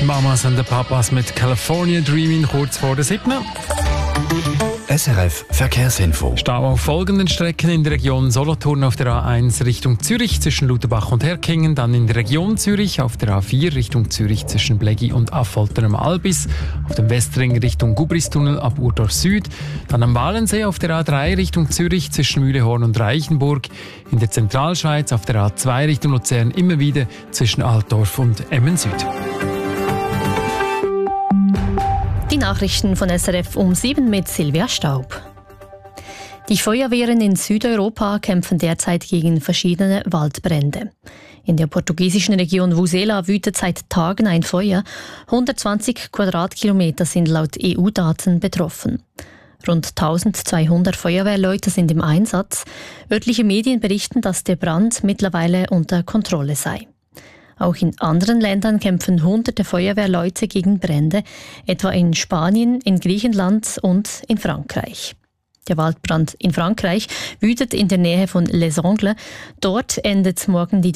Mamas and the Papas mit California Dreaming kurz vor der 7. SRF Verkehrsinfo. Stau auf folgenden Strecken in der Region Solothurn auf der A1 Richtung Zürich zwischen Lutherbach und Herkingen, dann in der Region Zürich auf der A4 Richtung Zürich zwischen Bleggi und Affolter am Albis, auf dem Westring Richtung Gubristunnel ab Urdorf Süd, dann am Walensee auf der A3 Richtung Zürich zwischen Mühlehorn und Reichenburg, in der Zentralschweiz auf der A2 Richtung Luzern immer wieder zwischen Altdorf und Emmen Süd. Die Nachrichten von SRF um 7 mit Silvia Staub. Die Feuerwehren in Südeuropa kämpfen derzeit gegen verschiedene Waldbrände. In der portugiesischen Region Vusela wütet seit Tagen ein Feuer. 120 Quadratkilometer sind laut EU-Daten betroffen. Rund 1200 Feuerwehrleute sind im Einsatz. Örtliche Medien berichten, dass der Brand mittlerweile unter Kontrolle sei. Auch in anderen Ländern kämpfen hunderte Feuerwehrleute gegen Brände, etwa in Spanien, in Griechenland und in Frankreich. Der Waldbrand in Frankreich wütet in der Nähe von Les Angles. Dort endet morgen die